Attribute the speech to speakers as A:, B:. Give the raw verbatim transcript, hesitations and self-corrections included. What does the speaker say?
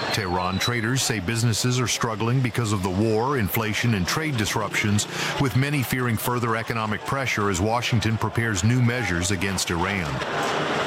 A: Tehran traders say businesses are struggling because of the war, inflation, and trade disruptions, with many fearing further economic pressure as Washington prepares new measures against Iran.